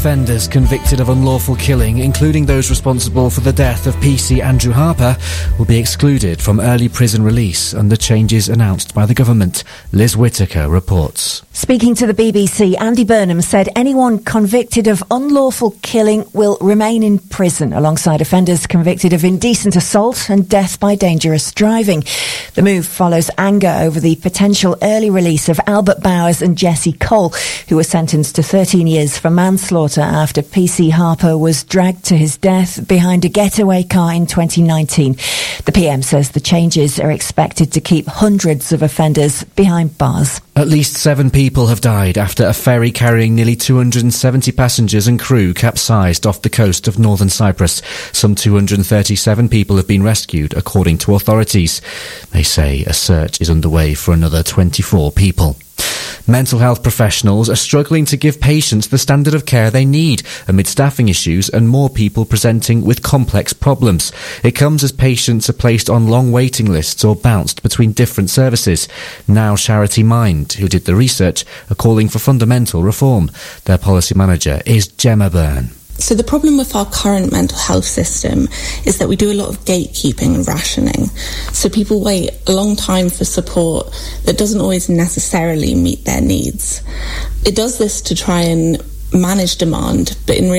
offenders convicted of unlawful killing, including those responsible for the death of PC Andrew Harper, will be excluded from early prison release under changes announced by the government. Liz Whittaker reports. Speaking to the BBC, Andy Burnham said anyone convicted of unlawful killing will remain in prison alongside offenders convicted of indecent assault and death by dangerous driving. The move follows anger over the potential early release of Albert Bowers and Jesse Cole, who were sentenced to 13 years for manslaughter after PC Harper was dragged to his death behind a getaway car in 2019. The PM says the changes are expected to keep hundreds of offenders behind bars. At least 7 people have died after a ferry carrying nearly 270 passengers and crew capsized off the coast of northern Cyprus. Some 237 people have been rescued, according to authorities. They say a search is underway for another 24 people. Mental health professionals are struggling to give patients the standard of care they need amid staffing issues and more people presenting with complex problems. It comes as patients are placed on long waiting lists or bounced between different services. Now Charity Mind, who did the research, are calling for fundamental reform. Their policy manager is Gemma Byrne. So the problem with our current mental health system is that we do a lot of gatekeeping and rationing. So people wait a long time for support that doesn't always necessarily meet their needs. It does this to try and manage demand, but in reality,